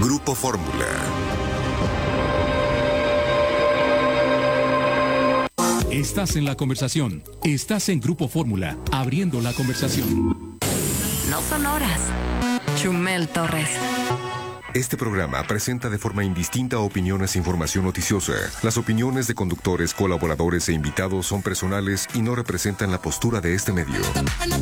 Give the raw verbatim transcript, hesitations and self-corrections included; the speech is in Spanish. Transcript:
Grupo Fórmula. Estás en la conversación. Estás en Grupo Fórmula, abriendo la conversación. No son horas. Chumel Torres. Este programa presenta de forma indistinta opiniones e información noticiosa. Las opiniones de conductores, colaboradores e invitados son personales y no representan la postura de este medio.